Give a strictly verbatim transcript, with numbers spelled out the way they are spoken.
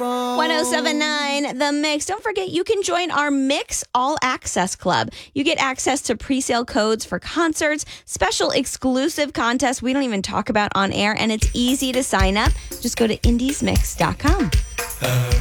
phone. one oh seven point nine The Mix. Don't forget, you can join our Mix All Access Club. You get access to pre-sale codes for concerts, special exclusive contests we don't even talk about on air, and it's easy to sign up. Just go to indies mix dot com.